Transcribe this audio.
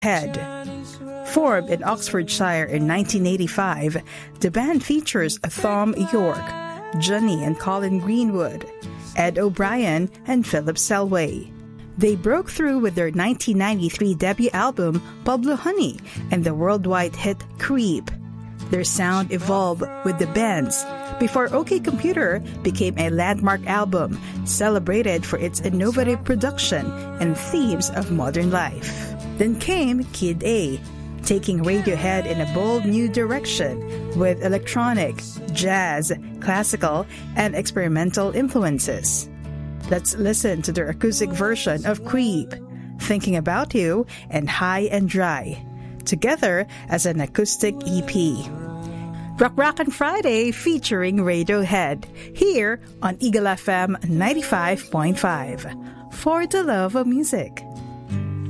Head. Formed in Oxfordshire in 1985, the band features Thom Yorke, Johnny and Colin Greenwood, Ed O'Brien, and Philip Selway. They broke through with their 1993 debut album, Pablo Honey, and the worldwide hit Creep. Their sound evolved with the bands before OK Computer became a landmark album, celebrated for its innovative production and themes of modern life. Then came Kid A, taking Radiohead in a bold new direction with electronic, jazz, classical, and experimental influences. Let's listen to their acoustic version of Creep, Thinking About You, and High and Dry, together as an acoustic EP. Rock Rockin' Friday featuring Radiohead, here on Eagle FM 95.5, for the love of music.